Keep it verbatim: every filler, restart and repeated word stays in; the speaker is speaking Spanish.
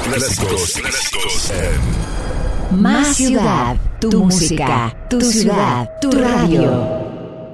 Clásicos, clásicos en Más Ciudad, tu música, tu ciudad, tu radio.